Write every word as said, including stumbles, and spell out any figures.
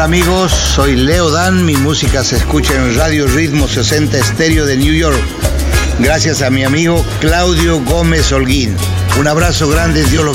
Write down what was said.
amigos, soy Leo Dan, mi música se escucha en Radio Ritmo sesenta Estéreo de New York, gracias a mi amigo Claudio Gómez Holguín. Un abrazo grande, Dios los